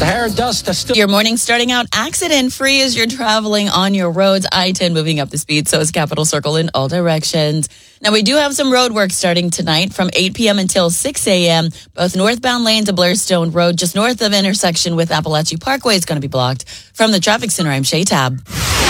Sahara dust is still... Your morning starting out accident-free as you're traveling on your roads. I-10 moving up the speed, so is Capital Circle in all directions. Now, we do have some road work starting tonight from 8 p.m. until 6 a.m. Both northbound lanes of Blairstone Road, just north of intersection with Appalachia Parkway, is going to be blocked. From the traffic center, I'm Shay Tab.